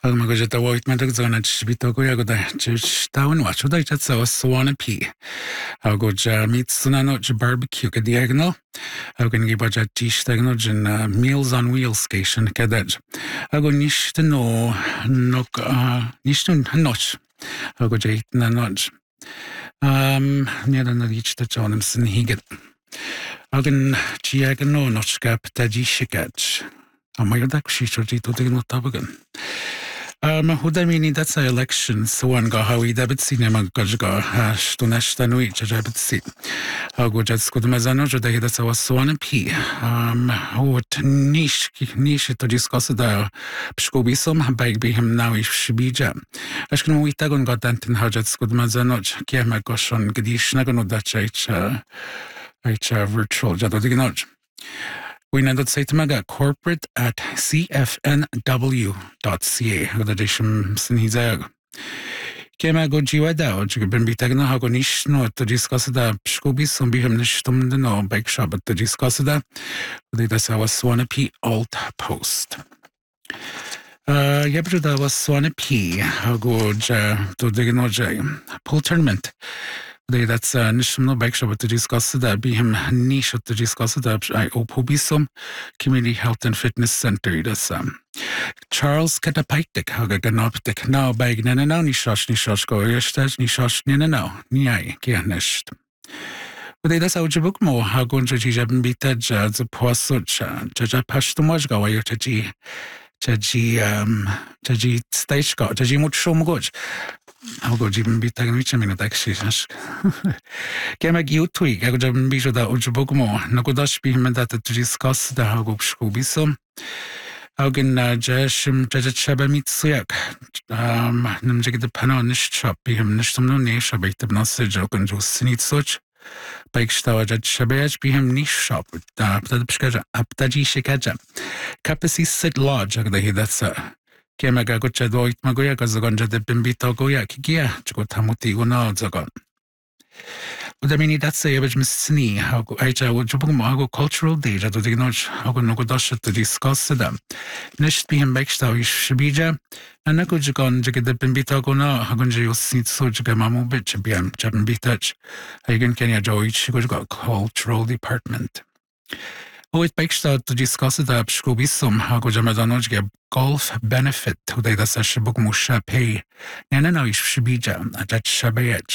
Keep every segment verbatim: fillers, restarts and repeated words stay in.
Ag mag go bhhaid me agna sibító go agad dáhainhá da ite sa sána pí a go míid sanna nó de barbecue go diagonal a gan gí bud díisteagna gin Meals on Wheels station cadid a go níos den nó nó níosún nóis a go dé na nóid. Níad an na ríte Johnnam san híigad. Agan diagan nó nóiscap da díisegad. A mai dag síir dító dig nó tabagan. Um, Huda mini that's a election so an go hawi dabit si nema gaj go hash to nashta nui jabit si ha go jad skud mazano jo da that's a swan p um what nish nish to discuss da pshkobi som bag be him now is shibija ash kan wi tagon got dantin ha jad skud mazano ke ma go shon gdish na go da chait chait virtual jad dignoj. We know that say to corporate at c f n w dot c a. Go da dishim sinizag. Kema go jiwa da, or you can be taken a hagonish no to discuss da pshkobi some be him nishtum the no bike shop, but to discuss that. They that's our Swana P alt post. Uh, Yabra da was Swana P. How go to the no jay. Pool tournament. They that's uh, Nishno bike shop to discuss that be him niche to discuss that I opobisum Community Health and Fitness Center. That's um Charles Catapaitic, Hagaganoptic, now bag nana now nishosh nishosh go yestaj nishosh nina now, niai, kianished. But they that's how you book more, how going to jabin bita jazz a posuch, jaja pashtumaj go away to g. Jaji um Jaji stage go, Jaji much shum good. I'll go jibin bit tagan which I mean at actually. Kemak you tweak, I go jabin bisho da ujabogmo, Nagodash be him that to discuss the Hagop Shkubisum. Augen Jashim Jajachaba mitsuyak. Um Namjig the Panonish shop be him nishtum no nesha bait the message open to sinit such. Bike stawa jaj shabaj be him niche shop with the Ptaja Aptaji Shikaja. Capacity sit lodge, I the that's a. Kemaga go chadoit magoya kazagonja de bimbito goya kigia chko tamuti guna zagon. But I mean that's a average missini how go aicha would go cultural data to dignoj how go no dasha to discuss them. Next be him backstaw is shibija and I go jagon jig the bimbito gona hagunji sit so jagamamu bitch biam jabin bitach. Again Kenya Joe each go cultural department. Oh, it makes to discuss it up Shkubisum, how go Jamadanoj get golf benefit to the Sashabuk Musha pay. Nana is Shibija at that Shabayach.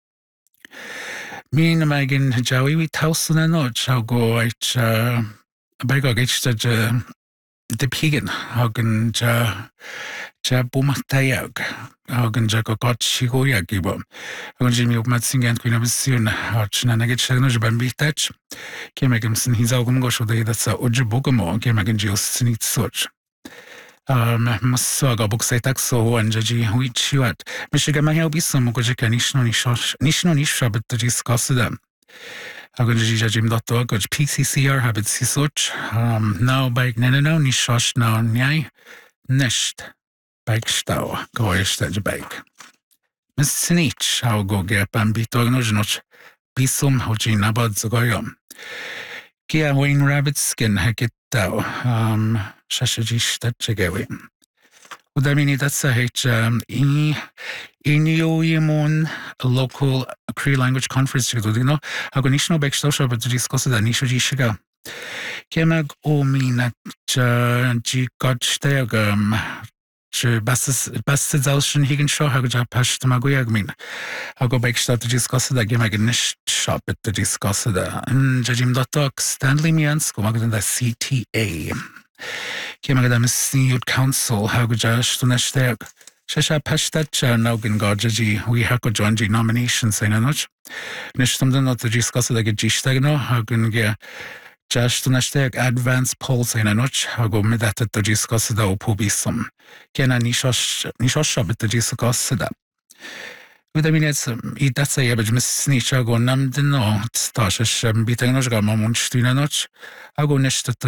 Mean Magin Jawi with house and a notch, how go I beg a gage the Pigan, how can Ja Jabumatayag, how can Jaco got Shigoya Gibo. How can Jimmy Matsing and Queen of Sun, how Chinanagate Shagnoj Bambitach. Kemagamson, he's all going to show that's a Ojibogamo, Kemagangil snit such. Um, Musaga Boxetax so and Jaji, which you at Michigan may be some Gojika Nishno Nishosh, Nishno Nisha, but to discuss them. Agaji Jim dot org, P C C R habits such. Um, now by Nenano Nishosh now Nyai Nesht Bike Stow, Goish that bike. Miss Snitch, how go get Bambito Bisum Hojin about Zagoyom. Kia Wayne Rabbit skin hackett thou, um, Shashajish that Jagawi. Would I mean that's a H um in Inyoyimon local Cree language conference, you know, Agonishno Backstation, but to discuss that Nishoji Shiga. Kemag o mean at G Godstagum. Best Zelschen Higgin Shaw, how go Pash to Magoyagmin. I'll go back to discuss it again. I can niche shop it to discuss it. And Jajim Dotok, Stanley Miansko, Magadan the C T A. Kimagadam Youth Council, how go Jash to Nashtag. Shasha Pashtach, Nogin Gajaji, we have got John G nominations in a notch. Nishtum not to discuss it like a Gistagno, how can get. Jash to nashtag advanced polls in a notch, how go me that to discuss the opobisum. Can I nishosh nishosh bit to discuss that? With I mean, it's that's a average miss Nisha go nam the no, Stasha beating a notch, got my munch to a notch. I go next to